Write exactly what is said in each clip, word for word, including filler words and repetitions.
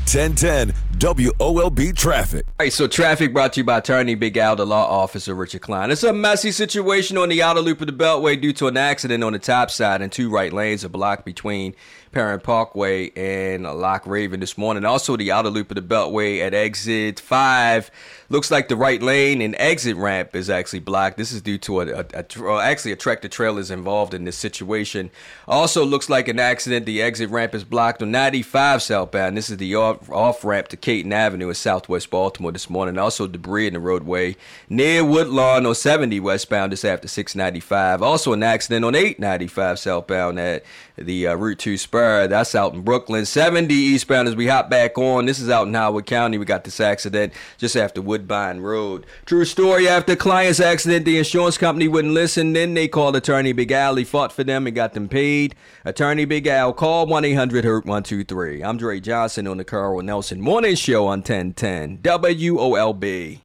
ten ten W O L B Traffic. All right, so traffic brought to you by Attorney Big Al, the law officer Richard Klein. It's a messy situation on the outer loop of the Beltway due to an accident on the top side, and two right lanes are blocked between Parent Parkway and Loch Raven this morning. Also, the outer loop of the Beltway at exit five looks like the right lane and exit ramp is actually blocked. This is due to a, a, a well, actually a tractor trailer is involved in this situation. Also looks like an accident. The exit ramp is blocked on ninety-five southbound. This is the off, off ramp to Caton Avenue in Southwest Baltimore this morning. Also debris in the roadway near Woodlawn on seventy westbound just after six ninety-five. Also an accident on eight ninety-five southbound at the uh, Route two spur. That's out in Brooklyn. seventy eastbound as we hop back on. This is out in Howard County. We got this accident just after Woodbine Road. True story, after client's accident, the insurance company wouldn't listen. Then they called Attorney Big Al. He fought for them and got them paid. Attorney Big Al, call one eight hundred hurt one two three. I'm Dre Johnson on the Carl Nelson Morning Show on ten ten W O L B.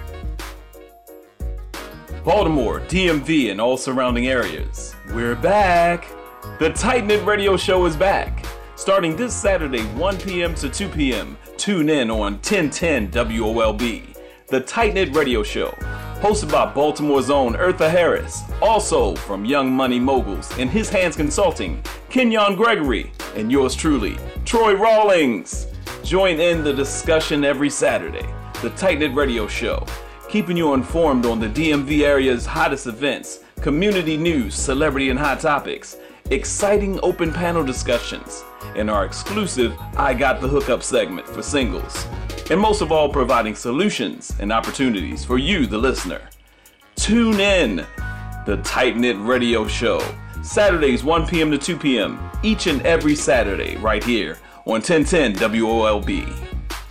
Baltimore, D M V, and all surrounding areas. We're back. The Tight Knit Radio Show is back. Starting this Saturday, one p.m. to two p.m. Tune in on ten ten W O L B. The Tight Knit Radio Show, hosted by Baltimore's own Eartha Harris. Also from Young Money Moguls and His Hands Consulting, Kenyon Gregory, and yours truly, Troy Rawlings. Join in the discussion every Saturday. The Tight Knit Radio Show, keeping you informed on the D M V area's hottest events, community news, celebrity and hot topics, exciting open panel discussions, and our exclusive I Got the Hookup segment for singles. And most of all, providing solutions and opportunities for you, the listener. Tune in. The Tight Knit Radio Show. Saturdays, one p.m. to two p.m. each and every Saturday right here on ten ten W O L B.